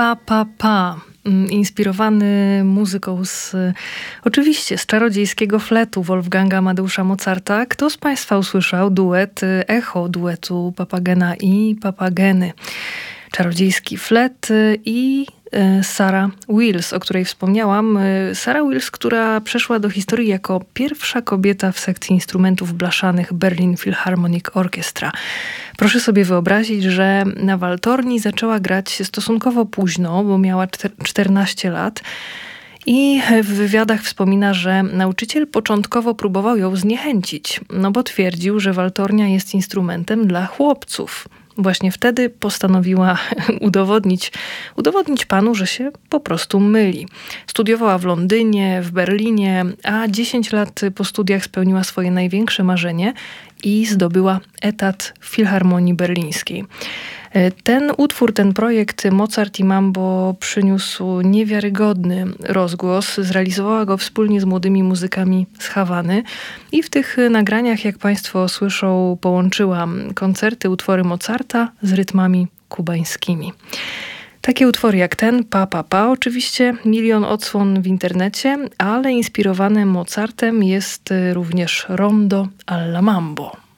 Pa, pa, pa. Inspirowany muzyką oczywiście z czarodziejskiego fletu Wolfganga Amadeusza Mozarta. Kto z Państwa usłyszał duet, echo duetu Papagena i Papageny? Czarodziejski flet i Sarah Wills, o której wspomniałam. Sarah Wills, która przeszła do historii jako pierwsza kobieta w sekcji instrumentów blaszanych Berlin Philharmonic Orchestra. Proszę sobie wyobrazić, że na waltorni zaczęła grać stosunkowo późno, bo miała 14 lat. I w wywiadach wspomina, że nauczyciel początkowo próbował ją zniechęcić, bo twierdził, że waltornia jest instrumentem dla chłopców. Właśnie wtedy postanowiła udowodnić panu, że się po prostu myli. Studiowała w Londynie, w Berlinie, a 10 lat po studiach spełniła swoje największe marzenie i zdobyła etat w Filharmonii Berlińskiej. Ten utwór, ten projekt Mozart i Mambo przyniósł niewiarygodny rozgłos. Zrealizowała go wspólnie z młodymi muzykami z Hawany i w tych nagraniach, jak Państwo słyszą, połączyła koncerty, utwory Mozarta z rytmami kubańskimi. Takie utwory jak ten, Pa, pa, pa, oczywiście milion odsłon w internecie, ale inspirowany Mozartem jest również Rondo alla Mambo.